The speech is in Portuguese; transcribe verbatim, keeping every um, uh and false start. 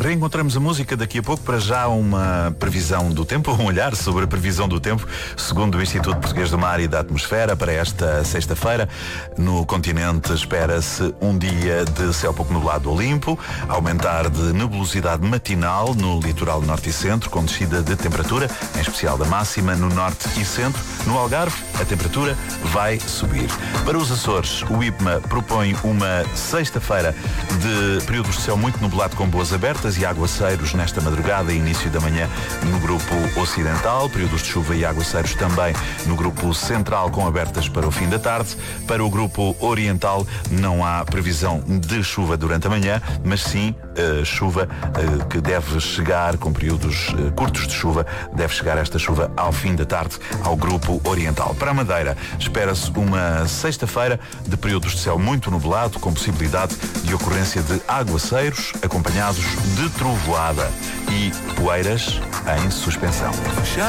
Reencontramos a música daqui a pouco. Para já uma previsão do tempo, um olhar sobre a previsão do tempo, segundo o Instituto Português do Mar e da Atmosfera, para esta sexta-feira. No continente espera-se um dia de céu pouco nublado ou limpo, aumentar de nebulosidade matinal no litoral norte e centro, com descida de temperatura, em especial da máxima no norte e centro. No Algarve, a temperatura vai subir. Para os Açores, o I P M A propõe uma sexta-feira de períodos de céu muito nublado com boas abertas e aguaceiros nesta madrugada e início da manhã no grupo ocidental, períodos de chuva e aguaceiros também no grupo central com abertas para o fim da tarde. Para o grupo oriental não há previsão de chuva durante a manhã, mas sim uh, chuva uh, que deve chegar com períodos uh, curtos de chuva, deve chegar esta chuva ao fim da tarde ao grupo oriental. Para a Madeira, espera-se uma sexta-feira de períodos de céu muito nublado, com possibilidade de ocorrência de aguaceiros, acompanhados de trovoada e poeiras em suspensão.